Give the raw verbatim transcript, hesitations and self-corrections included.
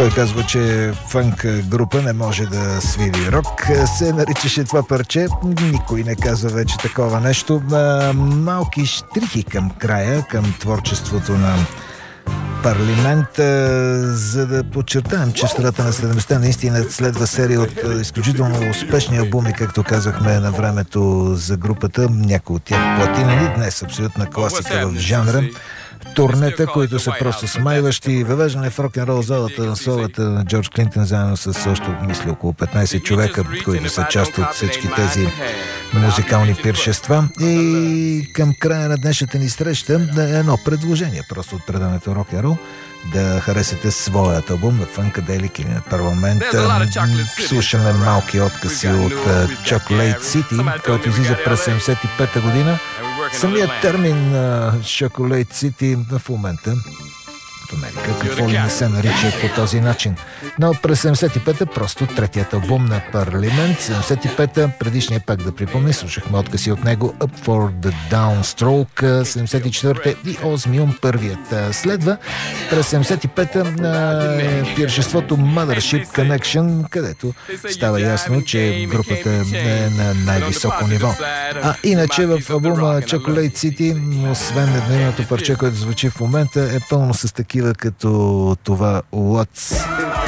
Той казва, че фънк група не може да свири рок. Се наричаше това парче. Никой не казва вече такова нещо. Малки щрихи към края, към творчеството на Парламент, за да подчертаем, че в средата на седемдесетте наистина следва серия от изключително успешни албуми, както казахме на времето за групата. Някои от тях платинени, днес абсолютна класика в жанра. Турнета, които са просто смайващи, въвеждане в рок-н-рол залата на солата на Джордж Клинтон, заедно с също, мисля, около петнайсет човека, които са част от всички тези музикални пиршества. И към края на днешната ни среща едно предложение просто от предаването рок-н-рол, да харесате своят албум на Funkadelic или на Парламент. Слушаме малки откъси от Chocolate City, който излиза през седемдесет и пета година. Самият термин Chocolate City в момента в Америка какво ли не се нарича по този начин. Но през седемдесет и пета просто третият албум на Парламент. седемдесет и пета, предишния пак да припомня, слушахме откъси от него Up for the Downstroke, седемдесет и четвърта и Osmium първият. Следва през седемдесет и пета на пиршеството Mothership Connection, където става ясно, че групата е на най-високо ниво. А иначе в албума Chocolate City, освен едното парче, което звучи в момента, е пълно с такива като това What's